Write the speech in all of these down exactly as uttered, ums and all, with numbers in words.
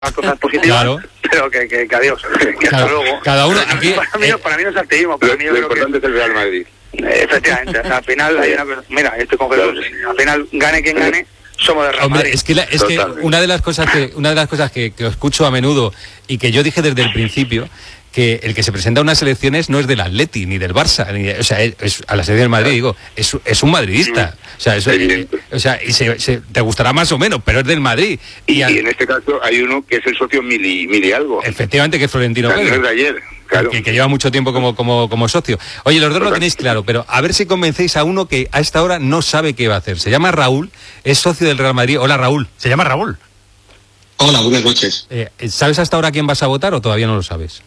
cosas positivas, claro. pero que, que, que adiós, que claro. hasta luego. Cada uno aquí, para, mí, eh, para mí no es activismo, para lo, mí yo lo creo importante que es el Real Madrid. efectivamente, o sea, al final hay una cosa, mira, estoy con Jesús, al final gane quien gane, somos de Real Hombre, Madrid. es que, la, es que una de las cosas que una de las cosas que, que escucho a menudo y que yo dije desde el principio, que el que se presenta a unas elecciones no es del Atleti ni del Barça, ni de, o sea, es, es a la selección del Madrid, digo, es, es un madridista, o sea, eso, eh, o sea, y se, se, te gustará más o menos, pero es del Madrid. Y, y, al, y en este caso hay uno que es el socio Mili, Mili algo. Efectivamente, que es Florentino o sea, Pérez, no es de ayer, claro. que, que lleva mucho tiempo como, como, como socio. Oye, los dos lo tenéis claro, pero a ver si convencéis a uno que a esta hora no sabe qué va a hacer. Se llama Raúl, es socio del Real Madrid. Hola, Raúl. Se llama Raúl. Hola, buenas noches. Eh, ¿Sabes hasta ahora quién vas a votar o todavía no lo sabes?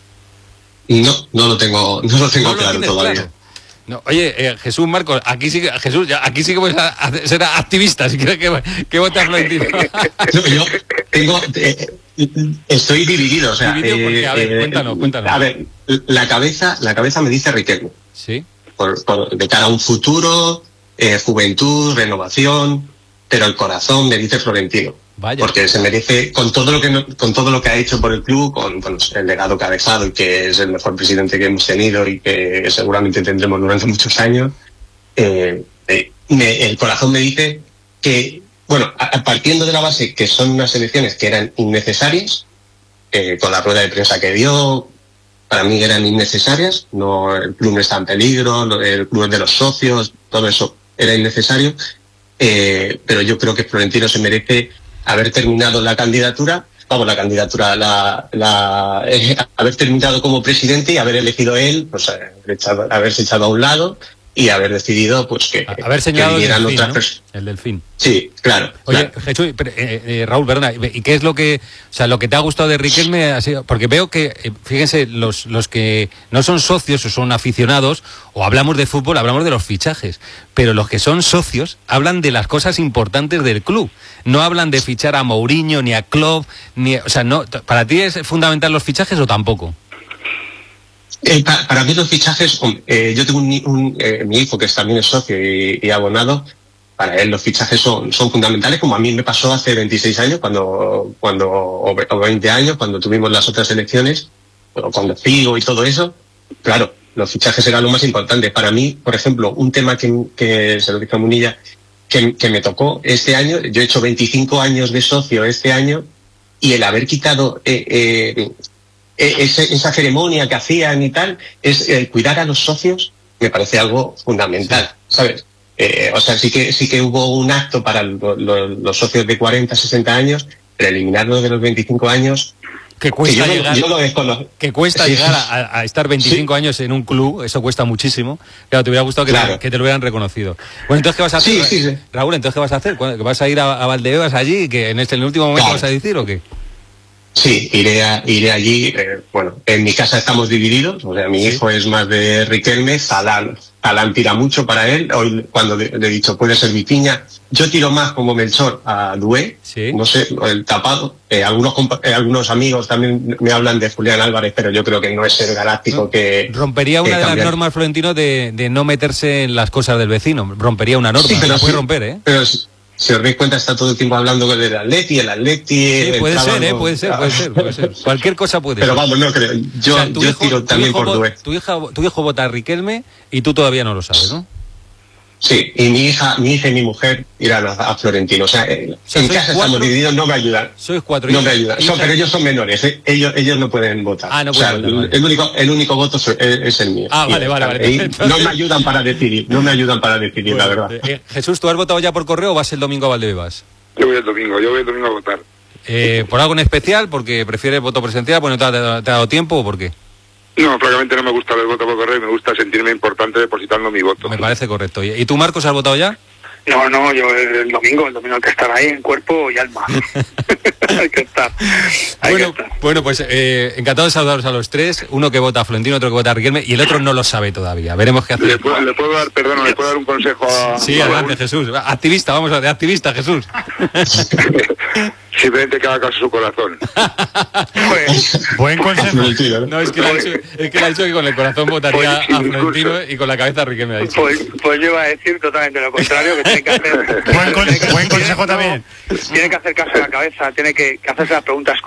No, no lo tengo, no lo tengo ¿No lo claro tienes todavía. claro? No, oye, eh, Jesús Marcos, aquí sí que Jesús, ya, aquí sí que puedes a, a, ser activista, si quieres que, que votes Florentino. No, yo tengo, eh, estoy dividido, o sea, Dividido porque, a ver, eh, cuéntanos, cuéntanos. A ver, la cabeza, la cabeza me dice Riquelme. Sí. Por, por, de cara a un futuro, eh, juventud, renovación, pero el corazón me dice Florentino. Vaya. Porque se merece, con todo lo que no, con todo lo que ha hecho por el club, con bueno, el legado que ha dejado y que es el mejor presidente que hemos tenido y que seguramente tendremos durante muchos años, eh, eh, me, el corazón me dice que, bueno, a, partiendo de la base que son unas elecciones que eran innecesarias, eh, con la rueda de prensa que dio, para mí eran innecesarias, no, el club no está en peligro, el club es de los socios, todo eso era innecesario, eh, pero yo creo que Florentino se merece haber terminado la candidatura, vamos, la candidatura, la, la eh, haber terminado como presidente y haber elegido él, pues haber echado, haberse echado a un lado y haber decidido, pues que, haber señalado que el delfín, otras ¿no? personas. El delfín. Sí, claro. Oye, claro. Jesús, pero, eh, eh, Raúl, perdona, ¿y qué es lo que, o sea, lo que te ha gustado de Riquelme ha sido? Porque veo que, eh, fíjense, los, los que no son socios o son aficionados, o hablamos de fútbol, hablamos de los fichajes, pero los que son socios hablan de las cosas importantes del club. No hablan de fichar a Mourinho, ni a Klopp, ni, o sea, no, ¿para ti es fundamental los fichajes o tampoco? Eh, para, para mí los fichajes, eh, yo tengo un, un eh, mi hijo que es, también es socio y, y abonado, para él los fichajes son, son fundamentales, como a mí me pasó hace veintiséis años, cuando, cuando o, o veinte años, cuando tuvimos las otras elecciones, o cuando Figo y todo eso, claro, los fichajes eran lo más importante. Para mí, por ejemplo, un tema que, que se lo dije a Munilla, que, que me tocó este año, yo he hecho veinticinco años de socio este año, y el haber quitado eh, eh, esa, esa ceremonia que hacían y tal, es el cuidar a los socios, me parece algo fundamental, ¿sabes? Eh, o sea, sí que sí que hubo un acto para lo, lo, los socios de cuarenta, sesenta años, pero eliminarlos de los veinticinco años... Que cuesta que yo, llegar, yo lo desconozco. que cuesta sí, llegar sí. a, a estar veinticinco sí. años en un club, eso cuesta muchísimo. Claro, te hubiera gustado que, claro. te, que te lo hubieran reconocido. Bueno, entonces, ¿qué vas a hacer? Sí, sí, sí. Raúl, entonces, ¿qué vas a hacer? ¿Que vas a ir a, a Valdebebas allí, que en este en el último momento claro. vas a decir o qué? Sí, iré, a, iré allí. Eh, bueno, en mi casa estamos divididos. O sea, mi ¿Sí? hijo es más de Riquelme, Zalán. Zalán tira mucho para él. Hoy, cuando le he dicho, puede ser Vitinha. Yo tiro más como Melchor a Dué. ¿Sí? No sé, el tapado. Eh, algunos eh, algunos amigos también me hablan de Julián Álvarez, pero yo creo que no es el galáctico no. que... Rompería una que de cambiar. las normas, Florentino, de, de no meterse en las cosas del vecino. Rompería una norma. Sí, pero la sí, puede romper, ¿eh? Pero sí. Si os dais cuenta, está todo el tiempo hablando del Atleti, el Atleti... Sí, el puede sábado, ser, ¿eh? Puede ser, puede ser, puede ser. Cualquier cosa puede Pero ser. vamos, no creo. Yo, o sea, yo hijo, tiro también por Dué. Tu, hija, tu hijo vota a Riquelme y tú todavía no lo sabes, ¿no? Sí, y mi hija, mi hija y mi mujer irán a, a Florentino. O sea, eh, o sea en casa cuatro, estamos divididos, no me ayudan. Sois cuatro. No me ayudan. So, pero ellos son menores, ¿eh? ellos ellos no pueden votar. Ah, no o sea, pueden votar, vale. el único el único voto es, es el mío. Ah, vale, vale, vale. Entonces, no me ayudan para decidir, no me ayudan para decidir, bueno, la verdad. Eh, Jesús, ¿tú has votado ya por correo o vas el domingo a Valdebebas? Yo voy el domingo, yo voy el domingo a votar. Eh, ¿Por algo en especial? ¿Porque prefieres voto presencial? ¿Porque no te ha, te ha dado tiempo o por qué? No, francamente no me gusta el voto por correo, me gusta sentirme importante depositando mi voto. Me parece correcto. ¿Y tú, Marcos, has votado ya? No, no, yo el domingo, el domingo hay que estar ahí en cuerpo y alma. hay que estar. Hay bueno, que estar. bueno, pues eh, encantado de saludaros a los tres. Uno que vota a Florentino, otro que vota a Riquelme y el otro no lo sabe todavía. Veremos qué hace. ¿Le puedo, le puedo dar, perdón, le puedo dar un consejo a... Sí, a adelante, Jesús. Activista, vamos a ver, activista, Jesús. Simplemente que haga caso a su corazón. Pues, Buen consejo. No, es que, le ha dicho, es que le ha dicho que con el corazón votaría Pues, a Florentino y con la cabeza a Riquelme, ha dicho. pues, pues yo iba a decir totalmente lo contrario, que tiene que hacer... Buen, con- tiene que- buen tiene- consejo no, también. Tiene que hacer caso a la cabeza, tiene que, que hacerse las preguntas